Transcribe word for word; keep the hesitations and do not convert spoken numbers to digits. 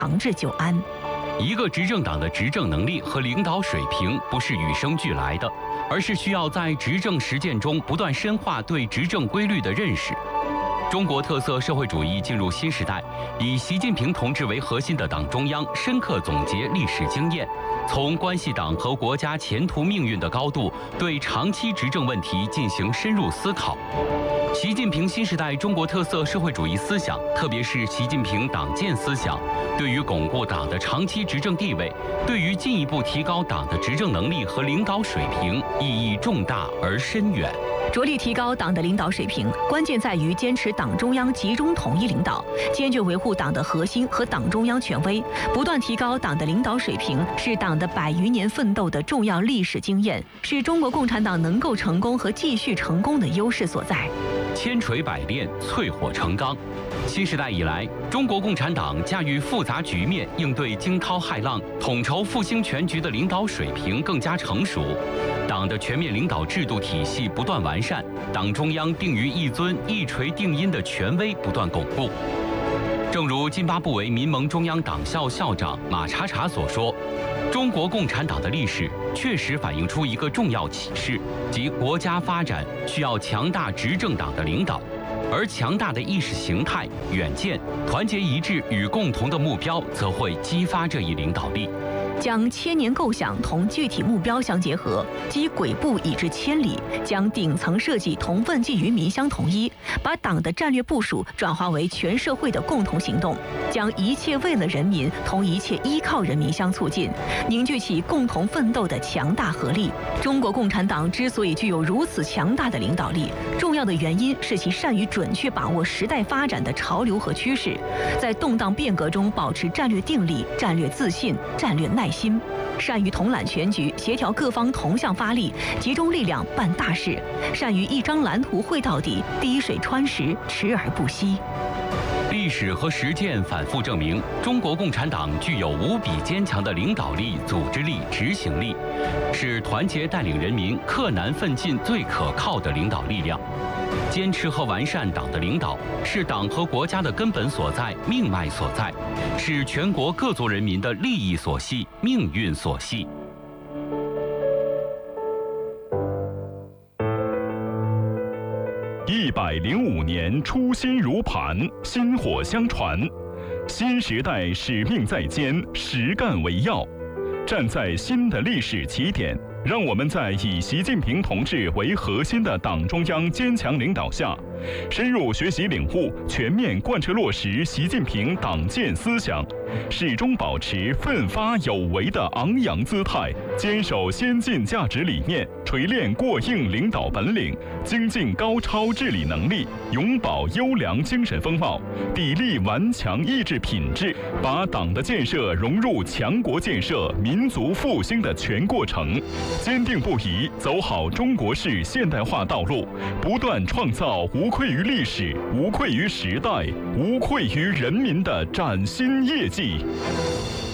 长治久安。 一个执政党的执政能力和领导水平不是与生俱来的，而是需要在执政实践中不断深化对执政规律的认识。中国特色社会主义进入新时代，以习近平同志为核心的党中央深刻总结历史经验，从关系党和国家前途命运的高度，对长期执政问题进行深入思考。习近平新时代中国特色社会主义思想，特别是习近平党建思想，对于巩固党的长期执政地位，对于进一步提高党的执政能力和领导水平，意义重大而深远。 着力提高党的领导水平，关键在于坚持党中央集中统一领导，坚决维护党的核心和党中央权威，不断提高党的领导水平，是党的百余年奋斗的重要历史经验，是中国共产党能够成功和继续成功的优势所在。 千锤百炼，淬火成钢。新时代以来，中国共产党驾驭复杂局面、应对惊涛骇浪、统筹复兴全局的领导水平更加成熟，党的全面领导制度体系不断完善，党中央定于一尊、一锤定音的权威不断巩固。正如津巴布韦民盟中央党校校长马查查所说，中国共产党的历史确实反映出一个重要启示，即国家发展需要强大执政党的领导，而强大的意识形态、远见、团结一致与共同的目标，则会激发这一领导力。 将千年构想同具体目标相结合，积跬步以至千里，将顶层设计同奋进于民相统一，把党的战略部署转化为全社会的共同行动，将一切为了人民同一切依靠人民相促进，凝聚起共同奋斗的强大合力。中国共产党之所以具有如此强大的领导力，重要的原因是其善于准确把握时代发展的潮流和趋势，在动荡变革中保持战略定力、战略自信、战略耐心，善于统揽全局，协调各方同向发力，集中力量办大事，善于一张蓝图绘到底，滴水穿石，持而不息。 历史和实践反复证明，中国共产党具有无比坚强的领导力、组织力、执行力，是团结带领人民克难奋进最可靠的领导力量。坚持和完善党的领导，是党和国家的根本所在、命脉所在，是全国各族人民的利益所系、命运所系。 一百零五年初心如磐，薪火相传。新时代使命在肩，实干为要。站在新的历史起点，让我们在以习近平同志为核心的党中央坚强领导下，深入学习领悟，全面贯彻落实习近平党建思想，始终保持奋发有为的昂扬姿态，坚守先进价值理念，锤炼过硬领导本领，精进高超治理能力，永葆优良精神风貌，砥砺顽强意志品质，把党的建设融入强国建设、民族复兴的全过程，坚定不移走好中国式现代化道路，不断创造无愧于历史、无愧于时代、无愧于人民的崭新业绩。